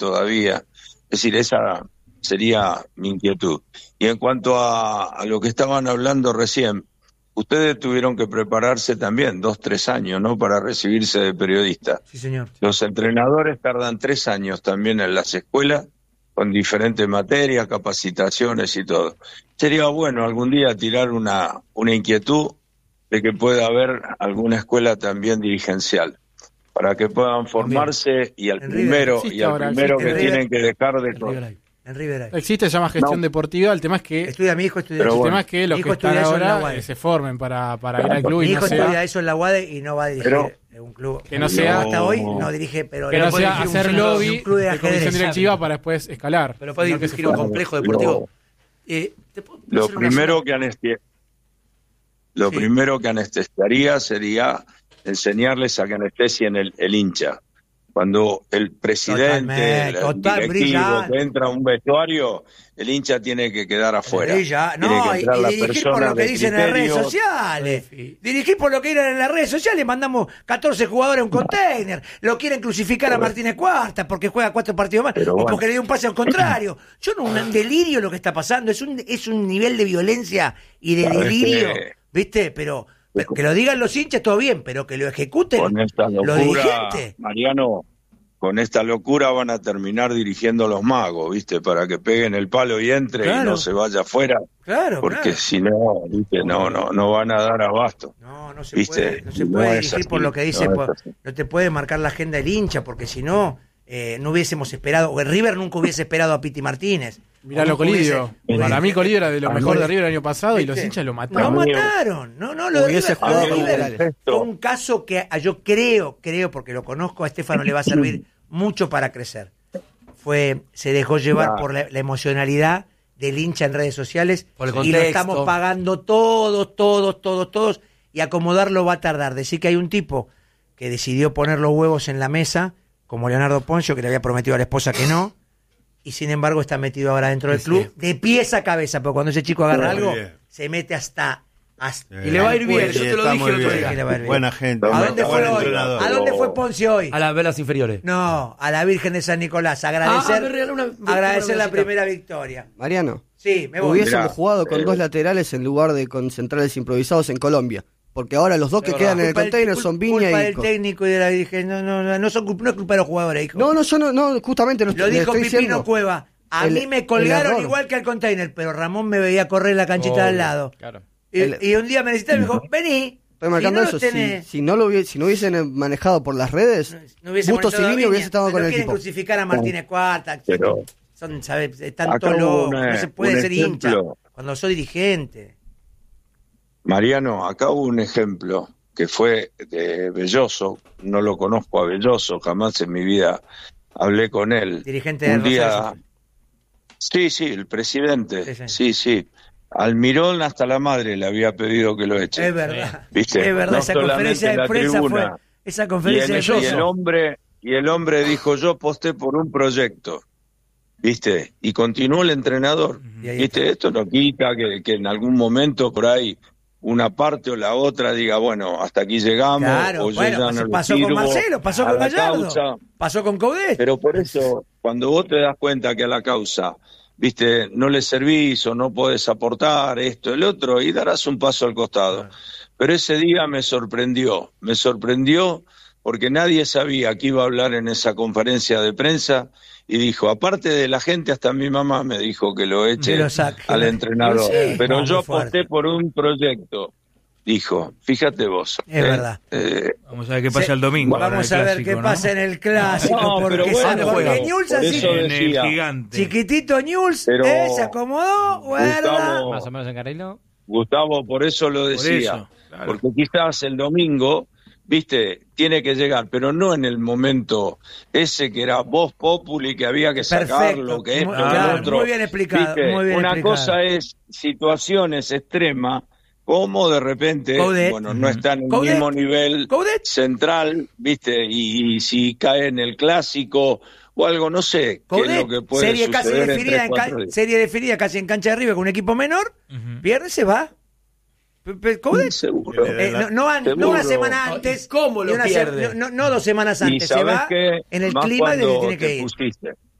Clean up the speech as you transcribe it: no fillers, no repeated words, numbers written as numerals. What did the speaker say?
todavía. Es decir, esa sería mi inquietud. Y en cuanto a lo que estaban hablando recién, ustedes tuvieron que prepararse también 2-3 años, ¿no?, para recibirse de periodista. Sí, señor. Los entrenadores tardan 3 años también en las escuelas, con diferentes materias, capacitaciones y todo. Sería bueno algún día tirar una inquietud de que pueda haber alguna escuela también dirigencial, para que puedan formarse y al primero que tienen que dejar de... En River hay. Existe, se llama gestión deportiva. El tema es que estudia mi hijo, estudia el eso. tema es que los que están ahora se formen para ir al club. Mi y hijo no sea, estudia eso en la UADE y no va a dirigir un club. Que no sea hasta hoy no dirige, pero que no sea dirigir hacer lobby un club de comisión directiva para después escalar. Pero puede dirigir un complejo deportivo. Lo primero que anestesiaría sería enseñarles a que anestesien el hincha. Cuando el presidente, el directivo que entra a un vestuario, el hincha tiene que quedar afuera. No, y dirigir por lo que dicen en las redes sociales. Dirigir por lo que dicen en las redes sociales. Mandamos 14 jugadores a un container. Lo quieren crucificar a Martínez Cuarta porque juega 4 partidos más o porque le dio un pase al contrario. Yo no, un delirio lo que está pasando. Es un nivel de violencia y de delirio. ¿Viste? Pero que lo digan los hinchas, todo bien, pero que lo ejecuten con esta locura, los dirigentes. Mariano, con esta locura van a terminar dirigiendo los magos, ¿viste? Para que peguen el palo y entre y no se vaya afuera. Porque si no, ¿viste? No van a dar abasto. No se puede, no se puede dirigir por lo que dice. No te puede marcar la agenda del hincha, porque si no, no hubiésemos esperado, o River nunca hubiese esperado a Piti Martínez. Mirá lo Colidio. Para mí Colidio era de lo mejor de River el año pasado y los hinchas lo mataron. Lo mataron. No, lo de River fue un caso que yo creo, porque lo conozco, a Estefano le va a servir mucho para crecer. Se dejó llevar por la emocionalidad del hincha en redes sociales y lo estamos pagando todos y acomodarlo va a tardar. Decir que hay un tipo que decidió poner los huevos en la mesa, como Leonardo Poncio, que le había prometido a la esposa que no, y sin embargo está metido ahora dentro del club, de pies a cabeza, pero cuando ese chico agarra algo, se mete hasta y le va a ir bien. Yo te lo dije el otro día que le va a ir bien. Buena gente. ¿A dónde fue hoy? ¿A dónde fue Poncio hoy? A las velas inferiores. No, a la Virgen de San Nicolás. Agradecer la primera victoria. Mariano. Sí, me voy. Hubiésemos jugado con 2 laterales en lugar de con centrales improvisados en Colombia. Porque ahora los 2 que quedan en el container son Viña y Ico. Culpa del técnico y de la Virgen. No es culpa de los jugadores, hijo. No, justamente no lo dijo estoy Pipino diciendo. Cueva. A mí me colgaron igual que al container, pero Ramón me veía correr la canchita al lado. Claro. Y un día me necesitaba y me dijo, vení. Estoy marcando eso. Si no hubiesen manejado por las redes, Bustos y Viña hubiese estado con el equipo. No quieren crucificar a Martínez Cuarta. Están todos locos. No se puede ser hincha cuando soy dirigente. Mariano, acá hubo un ejemplo que fue de Belloso. No lo conozco a Belloso, jamás en mi vida hablé con él. Dirigente de un día. Sí, el presidente. Sí. Almirón hasta la madre le había pedido que lo eche. Es verdad. ¿Viste? Es verdad, esa conferencia de prensa fue. Esa conferencia de prensa. Y el hombre dijo: yo posté por un proyecto. ¿Viste? Y continuó el entrenador. ¿Viste? Esto no quita que en algún momento por ahí una parte o la otra diga, bueno, hasta aquí llegamos. Claro, o ya no pasó con Marcelo, pasó con Gallardo, pasó con Coudet. Pero por eso, cuando vos te das cuenta que a la causa, viste, no le servís o no podés aportar esto, el otro, y darás un paso al costado. Pero ese día me sorprendió porque nadie sabía que iba a hablar en esa conferencia de prensa y dijo, aparte de la gente, hasta mi mamá me dijo que lo eche al entrenador. Sí, pero yo aposté por un proyecto, dijo. Fíjate vos. Es verdad. Vamos a ver qué pasa el domingo. Vamos a ver qué pasa en el clásico. Porque Newell's así, en el Gigante. Chiquitito Newell's, se acomodó, guarda. Más o menos en Carrillo. Gustavo, por eso lo decía. Porque quizás el domingo, viste, tiene que llegar, pero no en el momento ese que era voz populi, que había que sacarlo, que esto, lo otro. Muy bien explicado. Muy bien Una explicado. cosa es situaciones extremas, como de repente, no está en el mismo nivel central, viste, y si cae en el clásico o algo, no sé, qué es lo que puede suceder. Serie definida casi en cancha de River con un equipo menor, pierde, se va. Coudet, seguro. No una semana antes. ¿Cómo lo pierde? No 2 semanas antes. Se va en el clima de que tiene que ir.